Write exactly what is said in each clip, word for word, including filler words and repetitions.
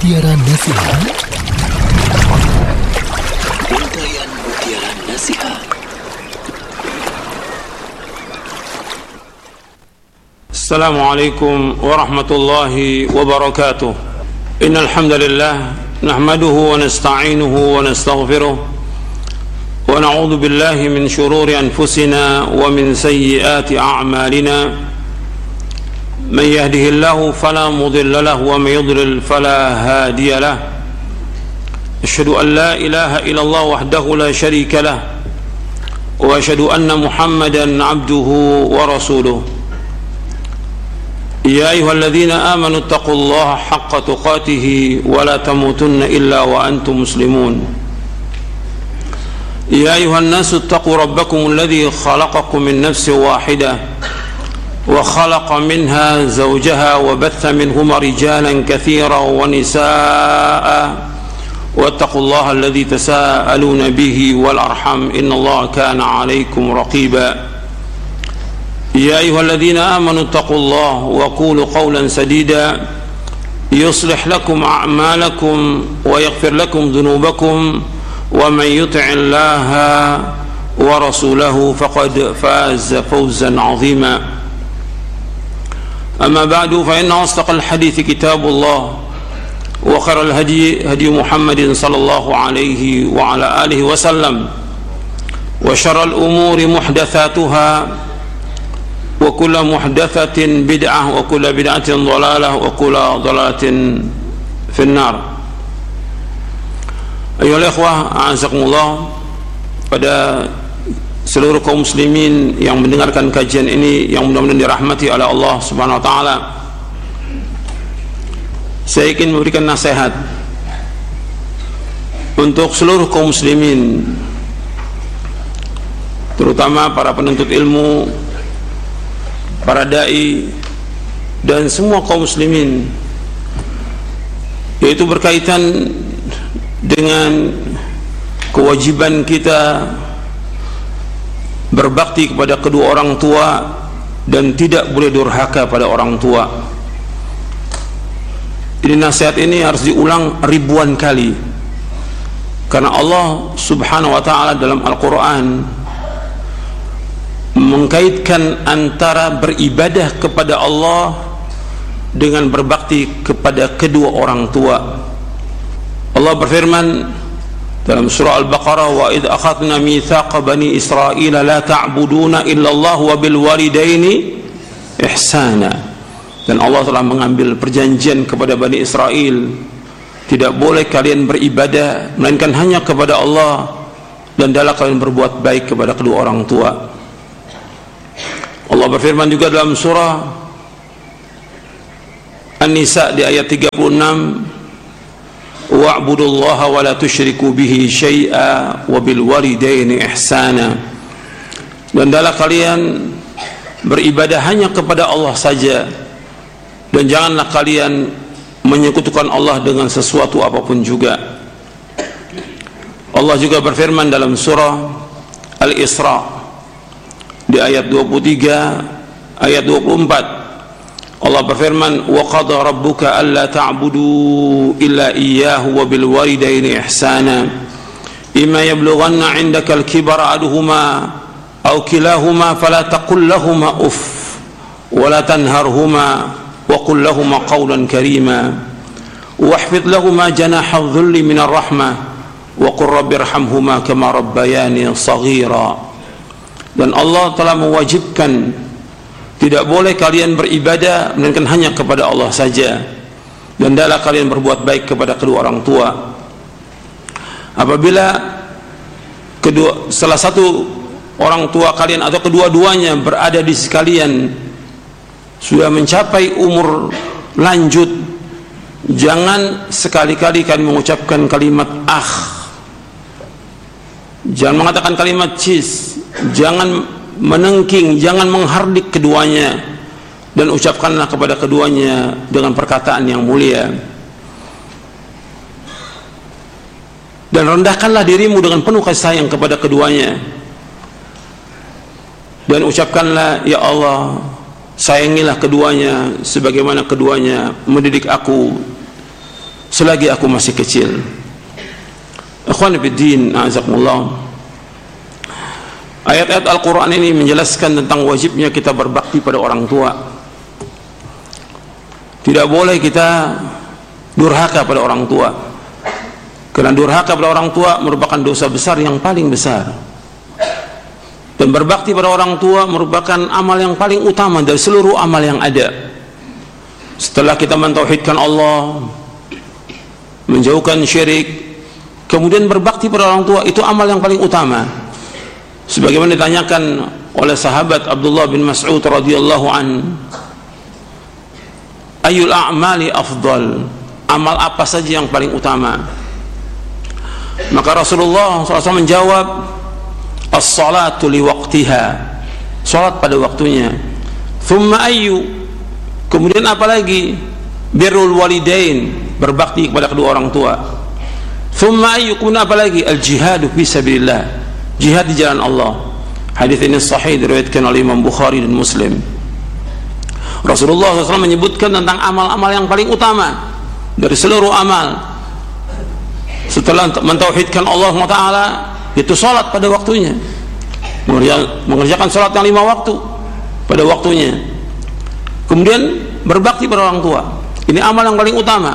Mutiara Nasihat. Rangkaian Mutiara Nasihat. Assalamualaikum warahmatullahi wabarakatuh. Innal hamdalillah nahmaduhu wa nasta'inuhu wa nastaghfiruh wa na'udzu billahi min shururi anfusina wa min sayyiati a'malina. Man yahdihillahu fala mudilla lahu wa man yudlil fala hadiya lahu. Asyhadu an la ilaha illallah wahdahu la syarika lahu wa asyhadu anna Muhammadan 'abduhu wa rasuluh. يا أيها الذين آمنوا اتقوا الله حق تقاته ولا تموتن إلا وأنتم مسلمون. يا أيها الناس اتقوا ربكم الذي خلقكم من نفس واحدة وخلق منها زوجها وبث منهما رجالا كثيرا ونساء واتقوا الله الذي تساءلون به والأرحم إن الله كان عليكم رقيبا. يا أيها الذين آمنوا اتقوا الله وقولوا قولا سديدا يصلح لكم أعمالكم ويغفر لكم ذنوبكم ومن يطع الله ورسوله فقد فاز فوزا عظيما. أما بعد فإن أصدق الحديث كتاب الله وخير الهدي هدي محمد صلى الله عليه وعلى آله وسلم وشر الأمور محدثاتها وكل محدثة بدعة وكل بدعة ضلالة وكل ضلالة في النار. Ayolah ikhwah, a'azakumullah, pada seluruh kaum muslimin yang mendengarkan kajian ini yang mudah-mudahan dirahmati oleh Allah Subhanahu wa taala. Saya ingin memberikan nasihat untuk seluruh kaum muslimin, terutama para penuntut ilmu, para dai dan semua kaum muslimin, yaitu berkaitan dengan kewajiban kita berbakti kepada kedua orang tua dan tidak boleh durhaka pada orang tua. Ini nasihat ini harus diulang ribuan kali, karena Allah Subhanahu wa taala dalam Al-Qur'an mengkaitkan antara beribadah kepada Allah dengan berbakti kepada kedua orang tua. Allah berfirman dalam surah Al-Baqarah, wa idh akhadna mitsaqa bani Israila la ta'buduna illallah wa bil walidaini ihsana. Dan Allah telah mengambil perjanjian kepada Bani Israel, tidak boleh kalian beribadah melainkan hanya kepada Allah, dan hendaklah kalian berbuat baik kepada kedua orang tua. Allah berfirman juga dalam surah An-Nisa di ayat tiga puluh enam, wa'budullaha wa la tusyriku bihi syai'a wa bil walidaini ihsana. Dan hendaklah kalian beribadah hanya kepada Allah saja, dan janganlah kalian menyekutukan Allah dengan sesuatu apapun juga. Allah juga berfirman dalam surah Al-Isra di ayat dua puluh tiga, ayat dua puluh empat, Allah berfirman, wa qada rabbuka alla ta'budu illa iyyahu wa bil walidaini ihsana imma yablughanna 'indaka al-kibara ahaduhuma aw kilahuma fala taqul lahumā uff wa la tanharhumā wa qul lahumā qawlan karīmā wahfidh lahumā janāha adh-dhulli min ar-rahmah wa qur rabbirhamhumā kamā rabbayānī shaghīrā. Dan Allah telah mewajibkan tidak boleh kalian beribadah melainkan hanya kepada Allah saja, dan hendaklah kalian berbuat baik kepada kedua orang tua. Apabila kedua salah satu orang tua kalian atau kedua-duanya berada di sisi kalian sudah mencapai umur lanjut, jangan sekali-kali kalian mengucapkan kalimat ah, jangan mengatakan kalimat cis, jangan menengking, jangan menghardik keduanya, dan ucapkanlah kepada keduanya dengan perkataan yang mulia. Dan rendahkanlah dirimu dengan penuh kasih sayang kepada keduanya, dan ucapkanlah, ya Allah, sayangilah keduanya sebagaimana keduanya mendidik aku selagi aku masih kecil. Ikhwan fiddin, a'azakumullah. Ayat-ayat Al-Quran ini menjelaskan tentang wajibnya kita berbakti pada orang tua. Tidak boleh kita durhaka pada orang tua, karena durhaka pada orang tua merupakan dosa besar yang paling besar. Dan berbakti pada orang tua merupakan amal yang paling utama dari seluruh amal yang ada. Setelah kita mentauhidkan Allah, menjauhkan syirik, kemudian berbakti pada orang tua, itu amal yang paling utama. Sebagaimana ditanyakan oleh sahabat Abdullah bin Mas'ud radhiyallahu an, ayul a'mali afdal, amal apa saja yang paling utama? Maka Rasulullah shallallahu alaihi wasallam menjawab, as-salatu li waqtiha, salat pada waktunya. Thumma ayyu, kemudian apa lagi? Birrul walidain, berbakti kepada kedua orang tua. Thumma ayyu, kemudian apa lagi? Al-jihadu fi sabilillah, jihad di jalan Allah. Hadis ini sahih diriwayatkan oleh Imam Bukhari dan Muslim. Rasulullah shallallahu alaihi wasallam menyebutkan tentang amal-amal yang paling utama dari seluruh amal. Setelah mentauhidkan Allah subhanahu wa taala, itu salat pada waktunya, mengerjakan salat yang lima waktu pada waktunya, kemudian berbakti pada orang tua. Ini amal yang paling utama.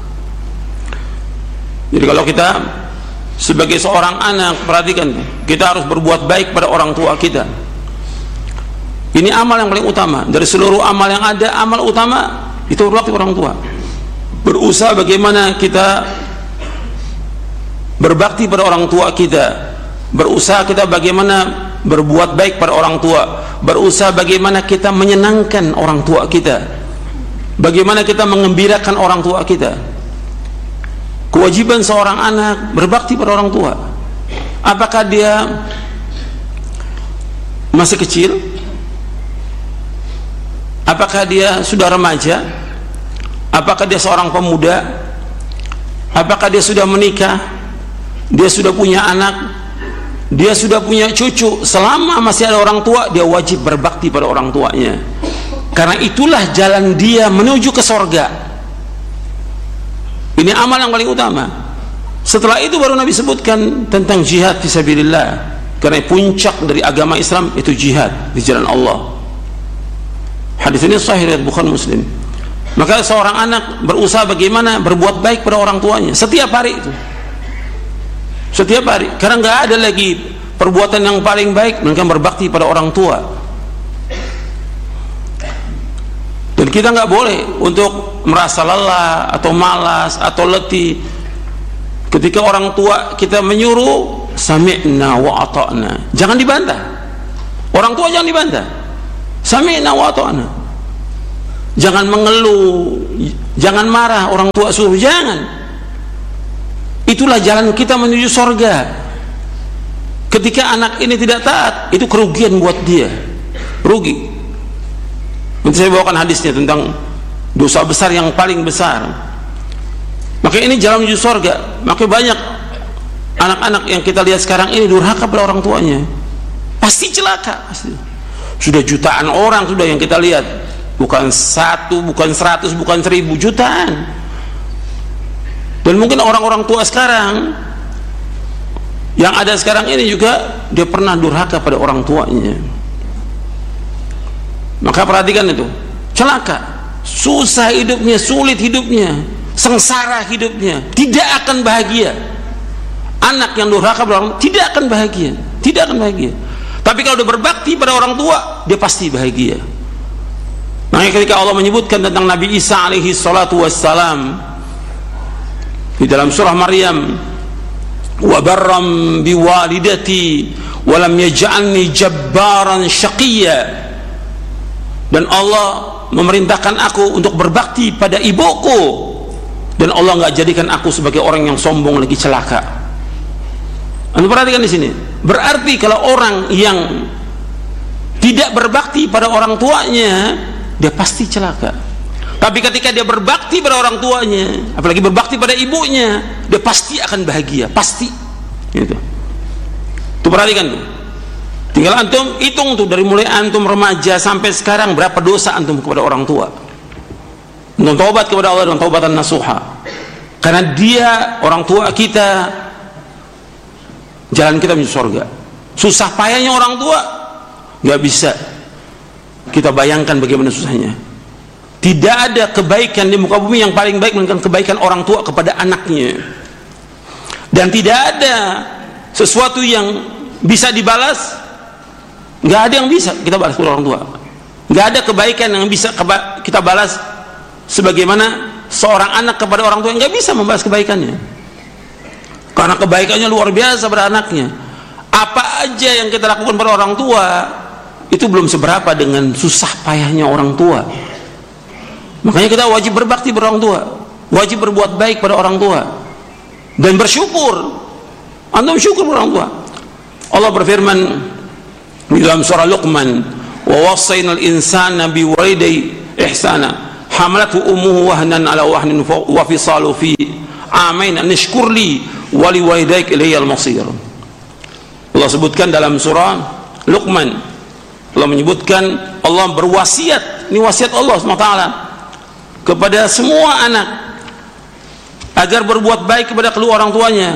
Jadi kalau kita sebagai seorang anak, perhatikan, kita harus berbuat baik pada orang tua kita. Ini amal yang paling utama dari seluruh amal yang ada. Amal utama itu berbakti pada orang tua. Berusaha bagaimana kita berbakti pada orang tua kita, berusaha kita bagaimana berbuat baik pada orang tua, berusaha bagaimana kita menyenangkan orang tua kita, bagaimana kita mengembirakan orang tua kita. Kewajiban seorang anak berbakti pada orang tua. Apakah dia masih kecil? Apakah dia sudah remaja? Apakah dia seorang pemuda? Apakah dia sudah menikah? Dia sudah punya anak? Dia sudah punya cucu? Selama masih ada orang tua, dia wajib berbakti pada orang tuanya, karena itulah jalan dia menuju ke sorga. Ini amal yang paling utama. Setelah itu baru Nabi sebutkan tentang jihad fisabilillah, karena puncak dari agama Islam itu jihad di jalan Allah. Hadis ini sahih riwayat Bukhari Muslim. Maka seorang anak berusaha bagaimana berbuat baik pada orang tuanya setiap hari itu, setiap hari, karena nggak ada lagi perbuatan yang paling baik melainkan berbakti pada orang tua. Dan kita nggak boleh untuk merasa lelah atau malas atau letih ketika orang tua kita menyuruh sami'na wa ata'na. Jangan dibantah. Orang tua jangan dibantah. Sami'na wa ata'na. Jangan mengeluh, jangan marah orang tua suruh, jangan. Itulah jalan kita menuju sorga. Ketika anak ini tidak taat, itu kerugian buat dia, rugi. Nanti saya bawakan hadisnya tentang dosa besar yang paling besar. Maka ini jalan menuju sorga. Maka banyak anak-anak yang kita lihat sekarang ini durhaka pada orang tuanya, pasti celaka, pasti. Sudah jutaan orang sudah yang kita lihat, bukan satu, bukan seratus, bukan seribu, jutaan. Dan mungkin orang-orang tua sekarang yang ada sekarang ini juga dia pernah durhaka pada orang tuanya. Maka perhatikan itu, celaka, susah hidupnya, sulit hidupnya, sengsara hidupnya, tidak akan bahagia. Anak yang durhaka pada orang tua tidak akan bahagia, tidak akan bahagia. Tapi kalau dia berbakti pada orang tua, dia pasti bahagia. Makanya ketika Allah menyebutkan tentang Nabi Isa alaihi salatu wassalam di dalam surah Maryam, wa barram biwalidati wa lam yaj'alni jabbaran syaqiyya, dan Allah memerintahkan aku untuk berbakti pada ibuku, dan Allah nggak jadikan aku sebagai orang yang sombong lagi celaka. Anda perhatikan di sini, berarti kalau orang yang tidak berbakti pada orang tuanya, dia pasti celaka. Tapi ketika dia berbakti pada orang tuanya, apalagi berbakti pada ibunya, dia pasti akan bahagia, pasti. Gitu. Tuh perhatikan tuh. Tinggal antum hitung tuh dari mulai antum remaja sampai sekarang berapa dosa antum kepada orang tua. Antum taubat kepada Allah dengan taubatan nasuha. Karena dia, orang tua kita, jalan kita menuju surga. Susah payahnya orang tua nggak bisa kita bayangkan bagaimana susahnya. Tidak ada kebaikan di muka bumi yang paling baik melainkan kebaikan orang tua kepada anaknya. Dan tidak ada sesuatu yang bisa dibalas, nggak ada yang bisa kita balas kepada orang tua. Nggak ada kebaikan yang bisa kita balas sebagaimana seorang anak kepada orang tua, nggak bisa membalas kebaikannya. Karena kebaikannya luar biasa pada anaknya. Apa aja yang kita lakukan pada orang tua itu belum seberapa dengan susah payahnya orang tua. Makanya kita wajib berbakti pada orang tua, wajib berbuat baik pada orang tua dan bersyukur. Antum syukur pada orang tua. Allah berfirman di dalam surah Luqman, wa wassaynal insana biwalidayhi ihsana hamalatu ummuhu wahnan ala wahnin wa fisalu fi amain an ishkur li wa liwalidayka ilayal masir. Allah sebutkan dalam surah Luqman, Allah menyebutkan, Allah berwasiat, ini wasiat Allah subhanahu wa taala kepada semua anak agar berbuat baik kepada kedua orang tuanya.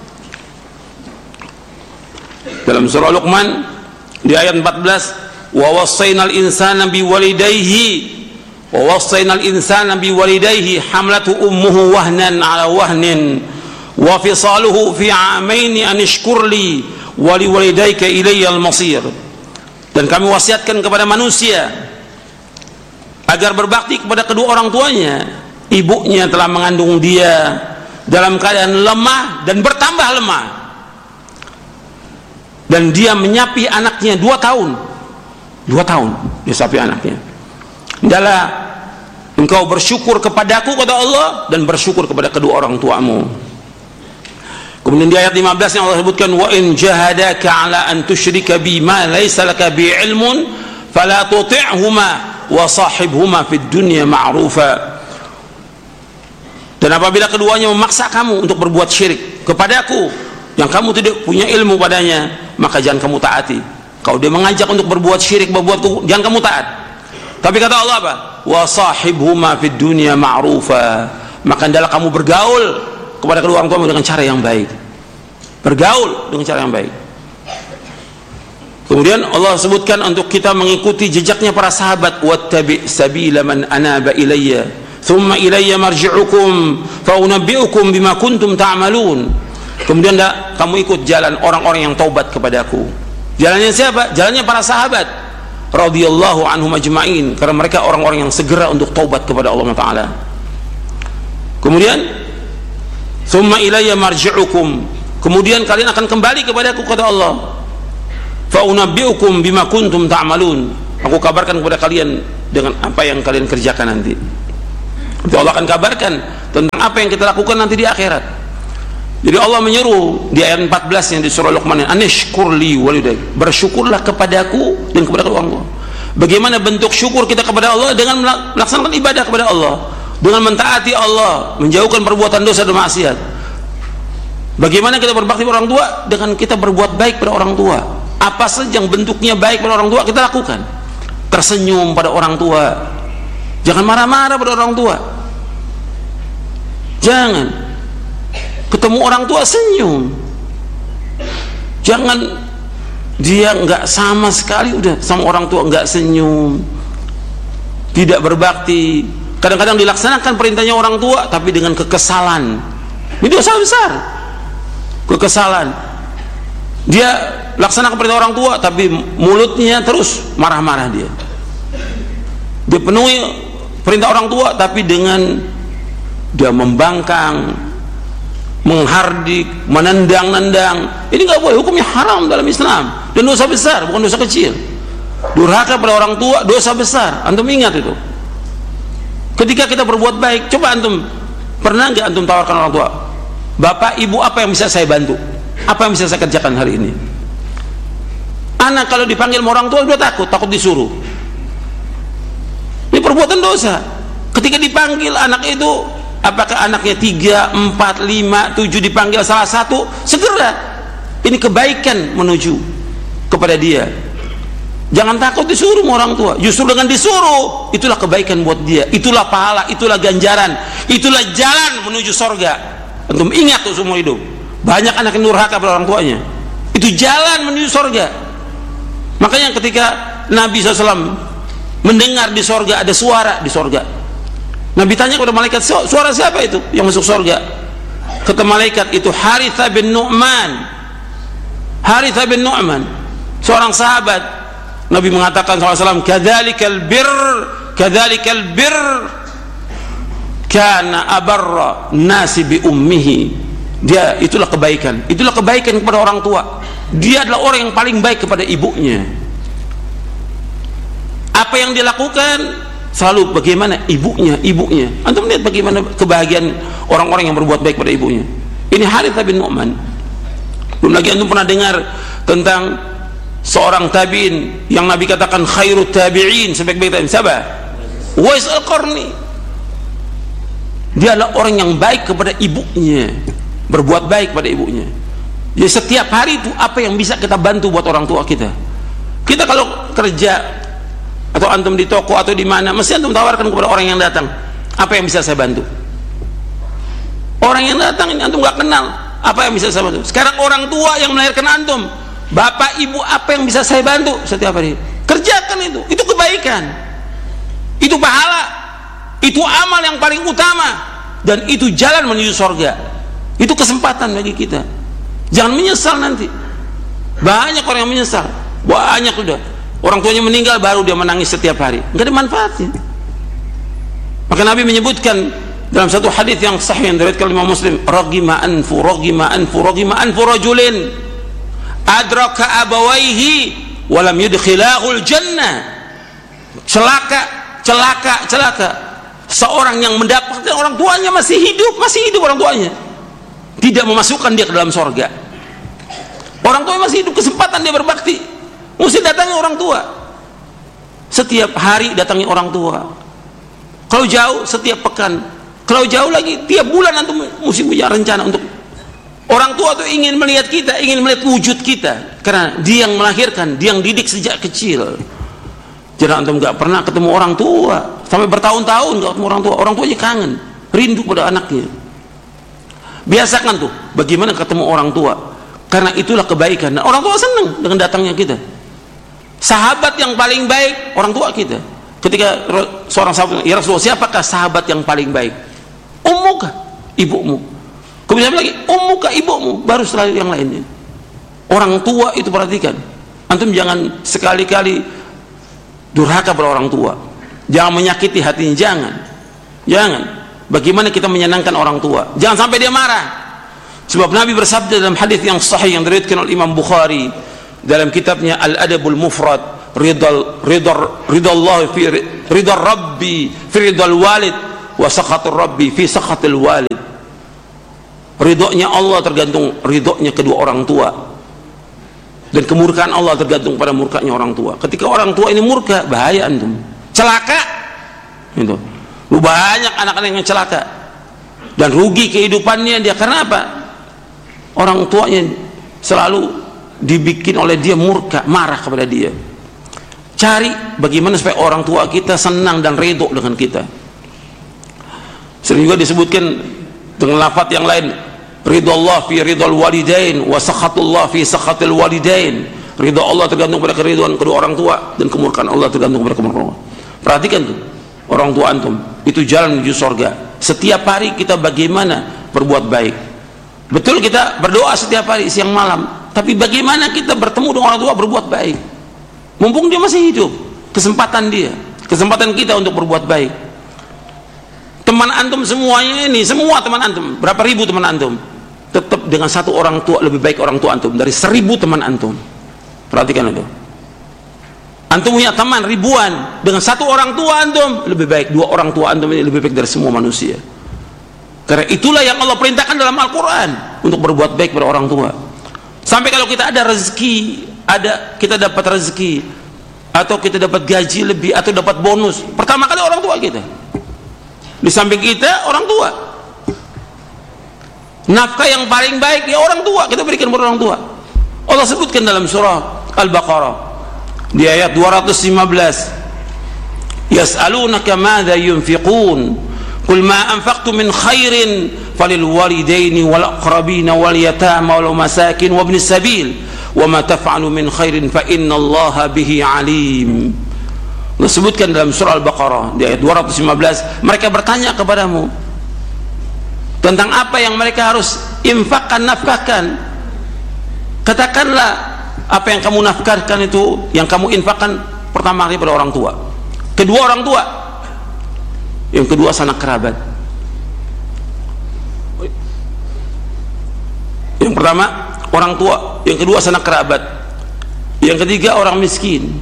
Dalam surah Luqman di ayat empat belas, wa wassaynal insana biwalidayhi wa wassaynal insana biwalidayhi hamlatu ummuhu wahnan ala wahnin wa fisaluhu fi amaini an ishkur li wa liwalidayka ilayyal masir. Dan kami wasiatkan kepada manusia agar berbakti kepada kedua orang tuanya. Ibunya telah mengandung dia dalam keadaan lemah dan bertambah lemah, dan dia menyapi anaknya dua tahun dua tahun dia sapi anaknya. Adalah engkau bersyukur kepadaku, kata Allah, dan bersyukur kepada kedua orang tuamu. Kemudian di ayat lima belas yang Allah sebutkan, wa in jahadaka ala an tusyrika bi ma laysa laka bi ilmun fala tuti'huma wa sahibhuma fid dunya ma'rufa. Dan apabila keduanya memaksa kamu untuk berbuat syirik kepadaku yang kamu tidak punya ilmu padanya, maka jangan kamu taati. Kalau dia mengajak untuk berbuat syirik, berbuat, jangan kamu taat. Tapi kata Allah apa? Wa sahibhuma fid dunya ma'rufa. Maka hendaklah kamu bergaul kepada kedua orang tuamu dengan cara yang baik. Bergaul dengan cara yang baik. Kemudian Allah sebutkan untuk kita mengikuti jejaknya para sahabat, wattabi' sabila man anaba ilayya thumma ilayya marji'ukum fa unabbi'ukum bima kuntum ta'malun. Kemudian dah, kamu ikut jalan orang-orang yang taubat kepadaku. Jalannya siapa? Jalannya para sahabat radhiyallahu anhum ajma'in, karena mereka orang-orang yang segera untuk taubat kepada Allah Taala. Kemudian thumma ilayya marji'ukum, kemudian kalian akan kembali kepadaku, kata Allah. Fa unabbi'ukum bima kuntum ta'malun, aku kabarkan kepada kalian dengan apa yang kalian kerjakan nanti. Jadi Allah akan kabarkan tentang apa yang kita lakukan nanti di akhirat. Jadi Allah menyeru di ayat empat belas yang di surah Luqman, anishkurli walidaik, bersyukurlah kepadaku dan kepada kedua orang tua. Bagaimana bentuk syukur kita kepada Allah? Dengan melaksanakan ibadah kepada Allah, dengan mentaati Allah, menjauhkan perbuatan dosa dan maksiat. Bagaimana kita berbakti pada orang tua? Dengan kita berbuat baik pada orang tua. Apa saja yang bentuknya baik pada orang tua kita lakukan. Tersenyum pada orang tua, jangan marah-marah pada orang tua. Jangan ketemu orang tua senyum. Jangan dia nggak sama sekali udah sama orang tua nggak senyum, tidak berbakti. Kadang-kadang dilaksanakan perintahnya orang tua tapi dengan kekesalan. Ini dosa besar. Kekesalan. Dia laksanakan perintah orang tua tapi mulutnya terus marah-marah dia. Dia penuhi perintah orang tua tapi dengan dia membangkang, menghardik, menendang-nendang. Ini nggak boleh, hukumnya haram dalam Islam dan dosa besar, bukan dosa kecil. Durhaka pada orang tua dosa besar. Antum ingat itu. Ketika kita berbuat baik, coba antum pernah nggak antum tawarkan orang tua, bapak ibu apa yang bisa saya bantu, apa yang bisa saya kerjakan hari ini? Anak kalau dipanggil sama orang tua udah takut, takut disuruh. Ini perbuatan dosa. Ketika dipanggil anak itu, apakah anaknya tiga, empat, lima, tujuh dipanggil salah satu, segera ini kebaikan menuju kepada dia. Jangan takut disuruh sama orang tua. Justru dengan disuruh itulah kebaikan buat dia, itulah pahala, itulah ganjaran, itulah jalan menuju surga. Antum ingat tuh seumur hidup. Banyak anak yang durhaka pada orang tuanya. Itu jalan menuju surga. Makanya ketika Nabi shallallahu alaihi wasallam mendengar di surga ada suara di surga, Nabi tanya kepada malaikat, suara siapa itu yang masuk surga? Kata malaikat, itu Harithah bin Nu'man. Harithah bin Nu'man, seorang sahabat. Nabi mengatakan shallallahu alaihi wasallam, kadzalikal birr, kadzalikal birr, kana abarra nasi bi ummihi. Dia, itulah kebaikan, itulah kebaikan kepada orang tua. Dia adalah orang yang paling baik kepada ibunya. Apa yang dia lakukan selalu bagaimana ibunya, ibunya. Antum lihat bagaimana kebahagiaan orang-orang yang berbuat baik pada ibunya. Ini Harithah bin Nu'man. Belum lagi antum pernah dengar tentang seorang tabi'in yang Nabi katakan khairut tabi'in, sebaik-baik tabi'in. Siapa? Uwais Al-Qarni. Dia adalah orang yang baik kepada ibunya, berbuat baik pada ibunya. Jadi setiap hari itu apa yang bisa kita bantu buat orang tua kita. Kita kalau kerja atau antum di toko atau di mana, mesti antum tawarkan kepada orang yang datang, apa yang bisa saya bantu. Orang yang datang ini antum gak kenal, apa yang bisa saya bantu. Sekarang orang tua yang melahirkan antum, bapak ibu, apa yang bisa saya bantu setiap hari. Kerjakan itu, itu kebaikan, itu pahala, itu amal yang paling utama, dan itu jalan menuju surga. Itu kesempatan bagi kita. Jangan menyesal nanti. Banyak orang yang menyesal, banyak sudah. Orang tuanya meninggal baru dia menangis setiap hari, nggak ada manfaatnya. Maka Nabi menyebutkan dalam satu hadis yang sahih yang diriwayatkan Imam Muslim, ragima anfu ragima anfu ragima anfu rajulin adraka abawaihi wa lam yudkhilahul jannah. Celaka, celaka, celaka seorang yang mendapatkan orang tuanya masih hidup, masih hidup orang tuanya, tidak memasukkan dia ke dalam surga. Orang tua masih hidup, kesempatan dia berbakti, mesti datangi orang tua. Setiap hari datangi orang tua. Kalau jauh setiap pekan, kalau jauh lagi tiap bulan antum mesti punya rencana untuk orang tua tuh ingin melihat kita, ingin melihat wujud kita, karena dia yang melahirkan, dia yang didik sejak kecil. Jadi antum nggak pernah ketemu orang tua sampai bertahun-tahun nggak ketemu orang tua, orang tuanya kangen, rindu pada anaknya. Biasakan tuh bagaimana ketemu orang tua, karena itulah kebaikan. Dan orang tua senang dengan datangnya kita. Sahabat yang paling baik orang tua kita. Ketika seorang sahabat, ya Rasulullah, siapakah sahabat yang paling baik? Ummuka, ibumu. Kemudian lagi, ummuka, ibumu, baru setelah yang lainnya. Orang tua itu perhatikan. Antum jangan sekali-kali durhaka pada orang tua. Jangan menyakiti hatinya, jangan. Jangan. Bagaimana kita menyenangkan orang tua? Jangan sampai dia marah. Sebab Nabi bersabda dalam hadis yang sahih yang diriwayatkan oleh Imam Bukhari dalam kitabnya Al-Adabul Mufrad, ridal ridal ridallah fi ridal rabbi fi ridal walid wa sakhatur rabbi fi sakhatil walid. Ridhonya Allah tergantung ridhonya kedua orang tua, dan kemurkaan Allah tergantung pada murkanya orang tua. Ketika orang tua ini murka, bahaya antum, celaka itu. Banyak anak-anak yang celaka dan rugi kehidupannya dia. Karena apa? Orang tuanya selalu dibikin oleh dia murka, marah kepada dia. Cari bagaimana supaya orang tua kita senang dan ridho dengan kita. Sering juga disebutkan dengan lafaz yang lain, ridallah fi ridal walidain wa sakhatullah fi sakhatil walidain. Ridha Allah tergantung pada keridhaan kedua orang tua, dan kemurkaan Allah tergantung pada kemurkaan Allah. Perhatikan tuh orang tua antum, itu jalan menuju surga. Setiap hari kita bagaimana berbuat baik. Betul kita berdoa setiap hari siang malam, tapi bagaimana kita bertemu dengan orang tua berbuat baik. Mumpung dia masih hidup, kesempatan dia, kesempatan kita untuk berbuat baik. Teman antum semuanya ini, semua teman antum, berapa ribu teman antum, tetap dengan satu orang tua lebih baik orang tua antum dari seribu teman antum. Perhatikan itu. Antum punya teman ribuan, dengan satu orang tua antum lebih baik, dua orang tua antum ini lebih baik dari semua manusia. Karena itulah yang Allah perintahkan dalam Al-Quran, untuk berbuat baik pada orang tua. Sampai kalau kita ada rezeki, ada kita dapat rezeki, atau kita dapat gaji lebih, atau dapat bonus, pertama kali orang tua kita. Di samping kita orang tua. Nafkah yang paling baik ya orang tua, kita berikan kepada orang tua. Allah sebutkan dalam surah Al-Baqarah di ayat dua ratus lima belas, yas'alunaka madza yunfiqun qul ma anfaqtum min khairin falil walidaini wal aqrabina wal yatama wal masakin wa ibnis sabil wa ma taf'alu min khairin fa innallaha bihi alim. Disebutkan dalam surah Al-Baqarah di ayat dua ratus lima belas, mereka bertanya kepadamu tentang apa yang mereka harus infakkan, nafkahkan. Katakanlah apa yang kamu nafkahkan itu, yang kamu infakkan pertama kali pada orang tua, kedua orang tua, yang kedua sanak kerabat. Yang pertama orang tua, yang kedua sanak kerabat, yang ketiga orang miskin.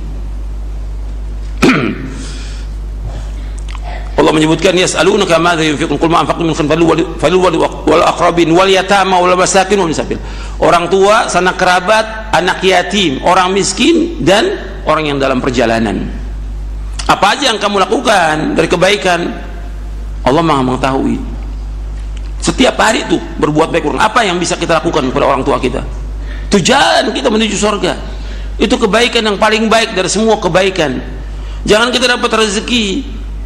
Allah menyebutkan yas'alunaka madza yunfiqun qul ma anfaqtum min khairin falil wal aqrabin wal yatama wal masakin wal sabil. Orang tua, sanak kerabat, anak yatim, orang miskin, dan orang yang dalam perjalanan. Apa aja yang kamu lakukan dari kebaikan, Allah Maha mengetahui. Setiap hari itu berbuat baik. Apa yang bisa kita lakukan kepada orang tua kita? Itu jalan kita menuju surga. Itu kebaikan yang paling baik dari semua kebaikan. Jangan kita dapat rezeki,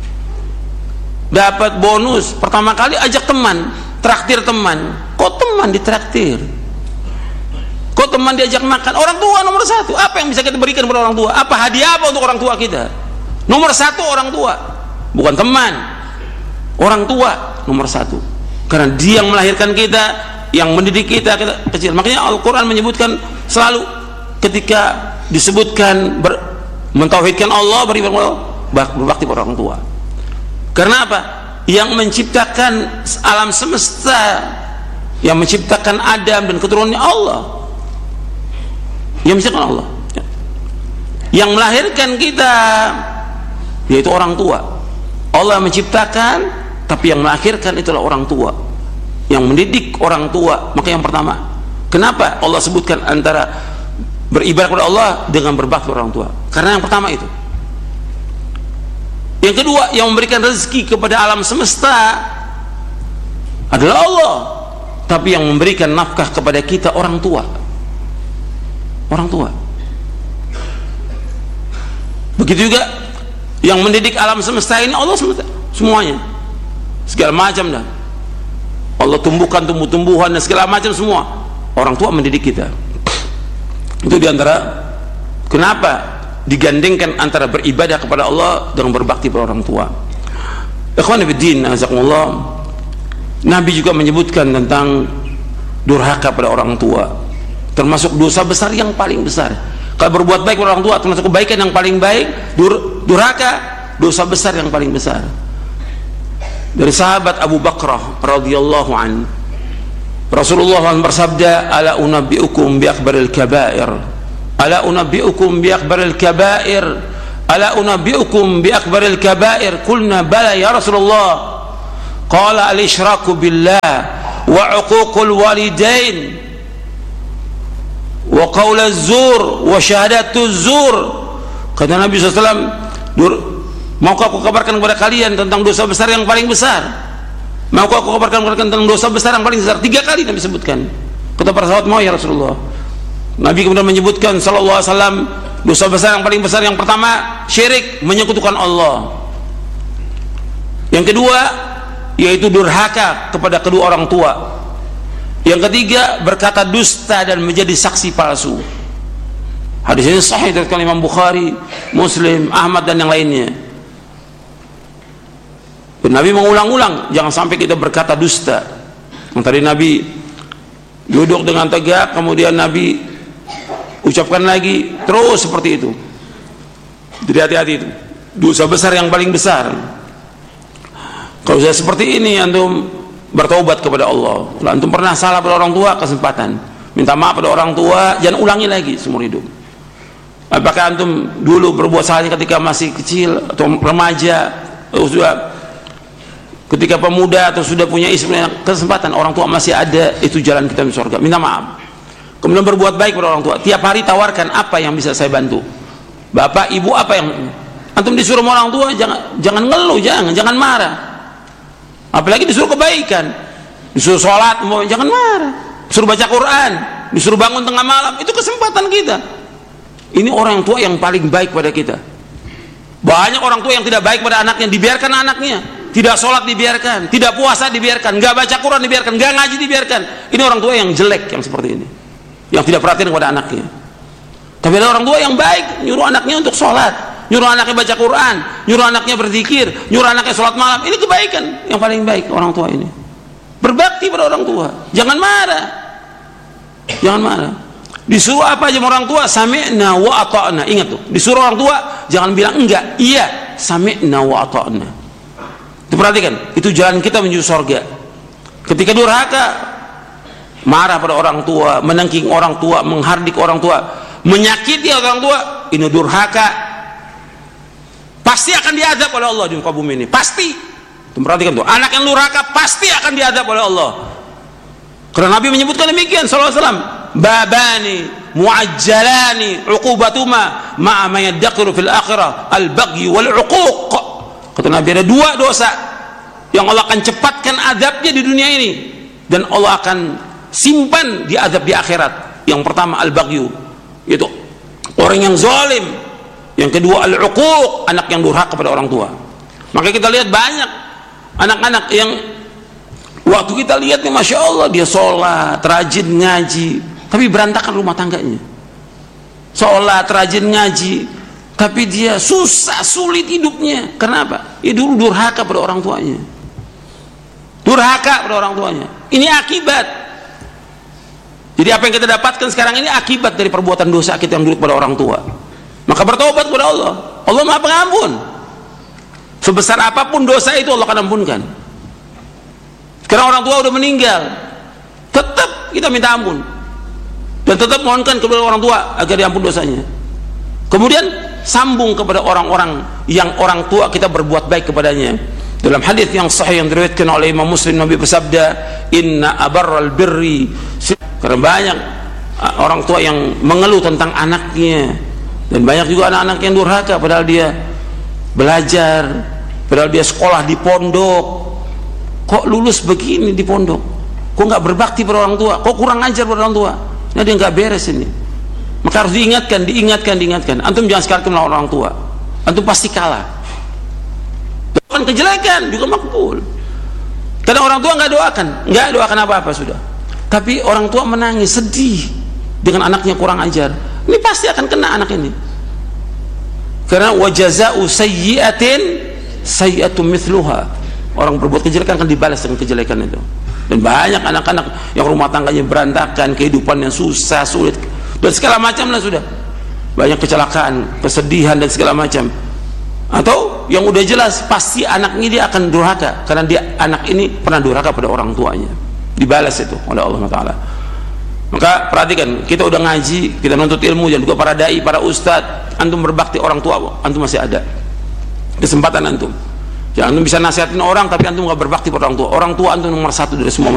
dapat bonus, pertama kali ajak teman, traktir teman. Kok teman ditraktir? Kok teman diajak makan? Orang tua nomor satu. Apa yang bisa kita berikan kepada orang tua? Apa hadiah apa untuk orang tua kita? Nomor satu orang tua, bukan teman. Orang tua nomor satu, karena dia yang melahirkan kita, yang mendidik kita, kita kecil. Makanya Al-Quran menyebutkan selalu ketika disebutkan ber, mentauhidkan Allah, beribadah, berbakti pada orang tua. Karena apa? Yang menciptakan alam semesta, yang menciptakan Adam dan keturunannya Allah, yang menciptakan Allah, yang melahirkan kita, yaitu orang tua. Allah menciptakan, tapi yang melahirkan itulah orang tua, yang mendidik orang tua. Maka yang pertama, kenapa Allah sebutkan antara beribadah kepada Allah dengan berbakti kepada orang tua? Karena yang pertama itu. Yang kedua, yang memberikan rezeki kepada alam semesta adalah Allah, tapi yang memberikan nafkah kepada kita orang tua. Orang tua. Begitu juga yang mendidik alam semesta ini Allah semesta, semuanya, segala macam dah. Allah tumbuhkan tumbuh-tumbuhan dan segala macam semua. Orang tua mendidik kita. Itu diantara kenapa digandengkan antara beribadah kepada Allah dengan berbakti pada orang tua. Ikhwan fillah, azakumullah. Nabi juga menyebutkan tentang durhaka pada orang tua, termasuk dosa besar yang paling besar. Kalau berbuat baik kepada orang tua termasuk kebaikan yang paling baik, dur, durhaka dosa besar yang paling besar. Dari sahabat Abu Bakrah radhiyallahu an, Rasulullah bersabda, ala unabbiukum bi akbaril kabair, ala unabbiukum bi akbaril kabair, ala unabbiukum bi akbaril kabair. Qulna bala ya Rasulullah. Qala al-isyraku billah wa uququl walidain wa qaulaz zur wa syahadatuz zur. Kata Nabi sallallahu alaihi wasallam, maukah aku kabarkan kepada kalian tentang dosa besar yang paling besar? Maukah aku kabarkan kepada kalian tentang dosa besar yang paling besar? Tiga kali Nabi sebutkan. Kata para sahabat, mau ya Rasulullah. Nabi kemudian menyebutkan sallallahu alaihi wasallam, dosa besar yang paling besar yang pertama syirik, menyekutukan Allah. Yang kedua yaitu durhaka kepada kedua orang tua. Yang ketiga berkata dusta dan menjadi saksi palsu. Hadis ini sahih dari Imam Bukhari, Muslim, Ahmad dan yang lainnya. Dan Nabi mengulang-ulang, jangan sampai kita berkata dusta. Yang tadi Nabi duduk dengan tegak, kemudian Nabi ucapkan lagi, terus seperti itu. Jadi hati-hati itu, dosa besar yang paling besar. Kalau sudah seperti ini, antum bertaubat kepada Allah. Kalau antum pernah salah pada orang tua, kesempatan minta maaf pada orang tua, jangan ulangi lagi seumur hidup. Apakah antum dulu berbuat salahnya ketika masih kecil atau remaja, atau sudah ketika pemuda, atau sudah punya istri, kesempatan orang tua masih ada, itu jalan kita di surga. Minta maaf, kemudian berbuat baik pada orang tua. Tiap hari tawarkan, apa yang bisa saya bantu, bapak ibu, apa yang antum disuruh sama orang tua, jangan jangan ngeluh, jangan jangan marah. Apalagi disuruh kebaikan, disuruh sholat, jangan marah. Disuruh baca Quran, disuruh bangun tengah malam, itu kesempatan kita. Ini orang tua yang paling baik pada kita. Banyak orang tua yang tidak baik pada anaknya, dibiarkan anaknya tidak sholat dibiarkan, tidak puasa dibiarkan, nggak baca Quran dibiarkan, nggak ngaji dibiarkan. Ini orang tua yang jelek yang seperti ini, yang tidak perhatian kepada anaknya. Tapi ada orang tua yang baik, nyuruh anaknya untuk sholat, nyuruh anaknya baca Quran, nyuruh anaknya berzikir, nyuruh anaknya sholat malam. Ini kebaikan yang paling baik orang tua ini. Berbakti pada orang tua, jangan marah, jangan marah. Disuruh apa aja orang tua, sami'na wa ata'na. Ingat tuh, disuruh orang tua jangan bilang enggak, iya, sami'na wa ata'na. Diperhatikan, itu jalan kita menuju surga. Ketika durhaka, marah pada orang tua, menengking orang tua, menghardik orang tua, menyakiti orang tua, ini durhaka, pasti akan diazab oleh Allah di muka bumi ini, pasti. Perhatikan tuh, anak yang durhaka pasti akan diazab oleh Allah. Karena Nabi menyebutkan demikian sallallahu alaihi wasallam, babani muajjalani uqubatuma ma'a ma yadakhiru fil akhirah al-baghy wal 'uquq. Kata Nabi, ada dua dosa yang Allah akan cepatkan azabnya di dunia ini dan Allah akan simpan di azab di akhirat. Yang pertama al-baghyu, yaitu orang yang zalim. Yang kedua al-'uquq, anak yang durhaka kepada orang tua. Maka kita lihat banyak anak-anak yang waktu kita lihat nih, masya Allah, dia sholat, rajin ngaji, tapi berantakan rumah tangganya. Sholat, rajin ngaji, tapi dia susah, sulit hidupnya. Kenapa? Ya dulu durhaka pada orang tuanya, durhaka pada orang tuanya. Ini akibat. Jadi apa yang kita dapatkan sekarang ini akibat dari perbuatan dosa kita yang dulu pada orang tua. Maka bertobat kepada Allah. Allah Maha Pengampun. Sebesar apapun dosa itu Allah akan ampunkan. Karena orang tua udah meninggal, tetap kita minta ampun dan tetap mohonkan kepada orang tua agar diampun dosanya. Kemudian sambung kepada orang-orang yang orang tua kita berbuat baik kepadanya. Dalam hadis yang sahih yang diriwayatkan oleh Imam Muslim, Nabi bersabda, inna abarral birri. Karena banyak orang tua yang mengeluh tentang anaknya, dan banyak juga anak-anak yang durhaka padahal dia belajar, padahal dia sekolah di pondok. Kok lulus begini di pondok? Kok nggak berbakti pada orang tua? Kok kurang ajar pada orang tua? Nah, dia nggak beres ini. Maka harus diingatkan, diingatkan, diingatkan. Antum jangan sekali melawan orang tua. Antum pasti kalah. Doakan kejelekan juga makbul. Kadang orang tua nggak doakan, nggak doakan apa-apa sudah. Tapi orang tua menangis, sedih dengan anaknya kurang ajar. Ini pasti akan kena anak ini. Karena wajaza'u sayyi'atin sayyi'atun mithluha. Orang berbuat kejelekan akan dibalas dengan kejelekan itu. Dan banyak anak-anak yang rumah tangganya berantakan, kehidupannya susah, sulit, dan segala macam lah sudah. Banyak kecelakaan, kesedihan dan segala macam. Atau yang udah jelas pasti anak ini dia akan durhaka karena dia anak ini pernah durhaka pada orang tuanya. Dibalas itu oleh Allah Taala. Maka perhatikan, kita udah ngaji, kita menuntut ilmu, dan juga para dai, para ustadz, antum berbakti orang tua, antum masih ada kesempatan antum. Jangan antum bisa nasihatin orang tapi antum nggak berbakti pada orang tua. Orang tua antum nomor satu dari semua